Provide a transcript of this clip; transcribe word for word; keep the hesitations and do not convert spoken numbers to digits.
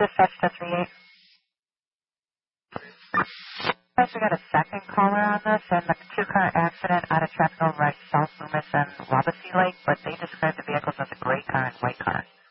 Dispatch to three eight. Guys, we got a second caller on this, and the two-car accident out of traffic over by South Loomis and Wabasee Lake, but they described the vehicles as a gray car and white car.